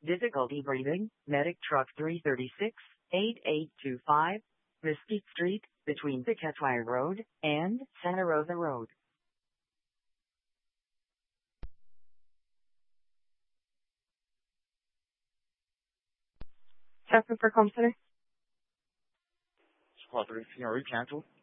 Difficulty breathing, Medic Truck 336, 8825, Mesquite Street, between Piquetwire Road and Santa Rosa Road. Traffic for Comcenter. Squad 3, recancel.